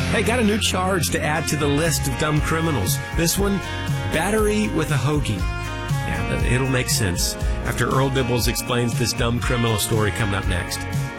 Hey, got a new charge to add to the list of dumb criminals. This one, battery with a hoagie. Yeah, it'll make sense after Earl Dibbles explains this dumb criminal story coming up next.